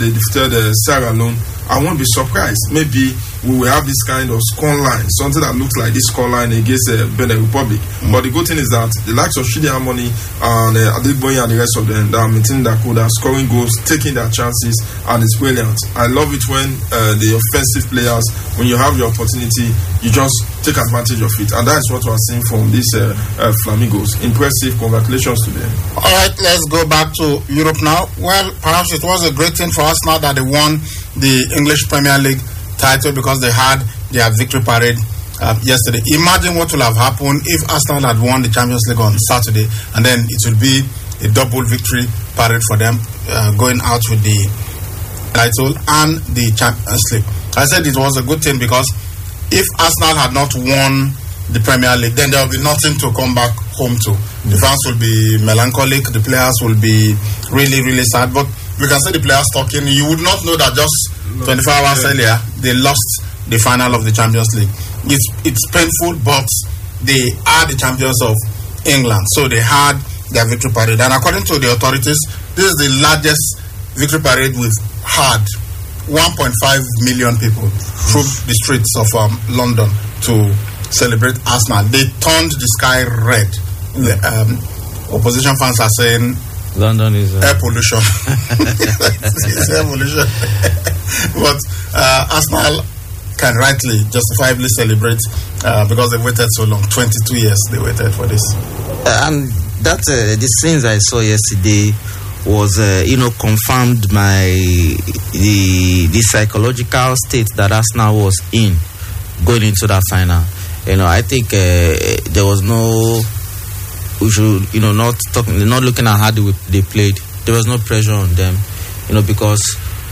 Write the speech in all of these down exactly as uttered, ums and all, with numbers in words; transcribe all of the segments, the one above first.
they defeated uh, Sierra Leone. I won't be surprised. Maybe we will have this kind of score line, something that looks like this score line against uh, Benin Republic. Mm. But the good thing is that the likes of Shidi Harmony and uh, Adeboye and the rest of them, they are maintaining their code, they are scoring goals, taking their chances, and it's brilliant. I love it when uh, the offensive players, when you have your opportunity, you just take advantage of it. And that is what we are seeing from these uh, uh, Flamingos. Impressive. Congratulations to them. All right, let's go back to Europe now. Well, perhaps it was a great thing for us now that they won the English Premier League title because they had their victory parade uh, yesterday. Imagine what would have happened if Arsenal had won the Champions League on Saturday, and then it would be a double victory parade for them, uh, going out with the title and the Champions League. I said it was a good thing because if Arsenal had not won the Premier League, then there will be nothing to come back home to. The fans will be melancholic, the players will be really, really sad. But we can see the players talking. You would not know that just twenty-four hours earlier they lost the final of the Champions League. It's it's painful, but they are the champions of England, so they had their victory parade. And according to the authorities, this is the largest victory parade we've had. one point five million people through the streets of um, London to celebrate Arsenal. They turned the sky red. The um, opposition fans are saying London is uh... air pollution. It's air pollution. But uh, Arsenal can rightly, justifiably celebrate uh, because they waited so long. twenty-two years they waited for this. Uh, and that uh, the scenes I saw yesterday was, uh, you know, confirmed my the the psychological state that Arsenal was in going into that final. You know, I think uh, there was no, we should, you know, not talking, not looking at how they, they played. There was no pressure on them, you know, because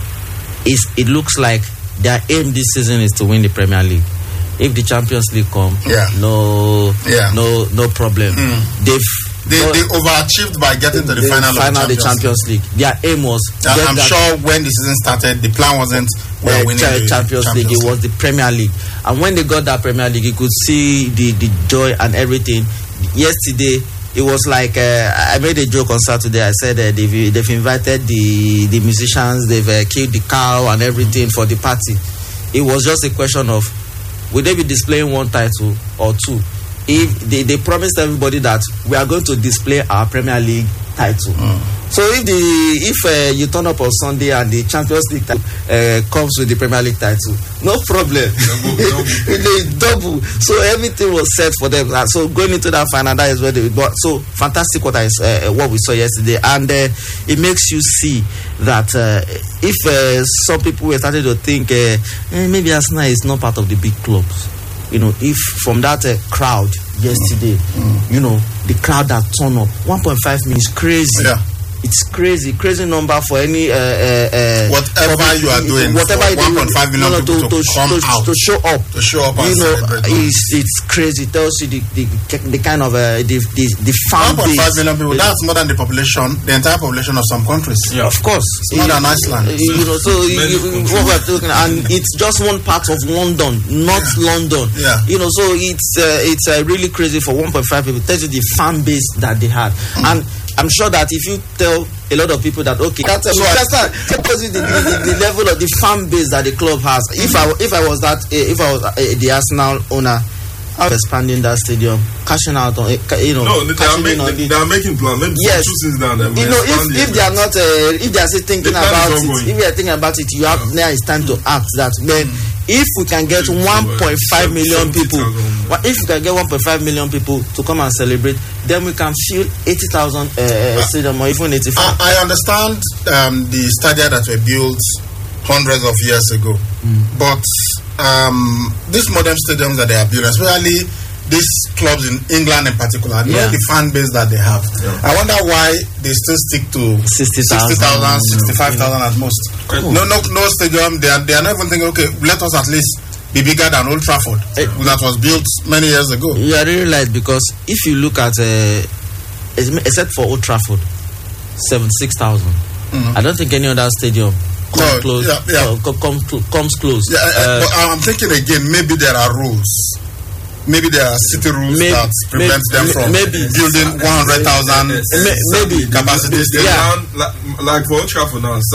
it's, it looks like their aim this season is to win the Premier League. If the Champions League come, yeah. no, yeah. no, no problem. Mm. They've They, they overachieved by getting to the, the final, final of the Champions, the Champions League. Their aim was. I'm sure when the season started, the plan wasn't well, uh, winning cha- the Champions, Champions League. League. It was the Premier League, and when they got that Premier League, you could see the, the joy and everything. Yesterday, it was like uh, I made a joke on Saturday. I said uh, they've they've invited the the musicians, they've uh, killed the cow and everything for the party. It was just a question of will they be displaying one title or two? If they, they promised everybody that we are going to display our Premier League title. Mm. So if the if uh, you turn up on Sunday and the Champions League title uh, comes with the Premier League title, no problem. Double, double. They double. So everything was set for them. So going into that final, that is where they got. So fantastic what I uh, what we saw yesterday, and uh, it makes you see that uh, if uh, some people were starting to think uh, eh, maybe Arsenal is not part of the big clubs. You know, if from that uh, crowd yesterday, mm. you know, the crowd that turned up, one point five million is crazy. Yeah. It's crazy, crazy number for any uh, uh, uh, whatever you are doing. Whatever for one point five million no, no, people to, to, to come to, out to show up, to show up, you and know, celebrate. it's, it's crazy. It tells you the, the the kind of uh, the the, the fan one point five base. million people. That's more than the population, the entire population of some countries. Yeah, of course, it's more than Iceland. You know, so you, what we're talking, and it's just one part of London, not yeah. London. Yeah. You know, so it's uh, it's uh, really crazy for one point five people. It tells you the fan base that they had, mm. and I'm sure that if you tell a lot of people that okay, that's so understand because the, the, the, the level of the fan base that the club has. If I if I was that uh, if I was uh, the Arsenal owner, I was expanding that stadium, cashing out on you know. No, they are, make, they, they are making plans. Maybe yes, two seasons down there. You know, if if they are not uh, if they are still thinking the about it, going. if they are thinking about it, you have yeah. now it's time to act. That then. Mm. If we can get one point five million people, well, if we can get one point five million people to come and celebrate, then we can fill eighty thousand uh, uh, stadium or even eighty-five. I, I understand um, the stadia that were built hundreds of years ago, mm. but um, these modern stadiums that they are building, especially these clubs in England in particular, yeah. know the fan base that they have. Yeah. I wonder why they still stick to sixty thousand, sixty-five thousand at most. Cool. No, no, no stadium. They are, they are not even thinking, okay, let us at least be bigger than Old Trafford, yeah. that was built many years ago. You are really right, because if you look at, uh, except for Old Trafford, seventy-six thousand. Mm-hmm. I don't think any other stadium comes no, close. Yeah, yeah. Uh, comes, comes close. Yeah, uh, but I'm thinking again, maybe there are rules. Maybe there are city rules maybe, that prevent maybe, them from maybe. building one hundred thousand maybe capacity. Yeah, like, like for Old Trafford now.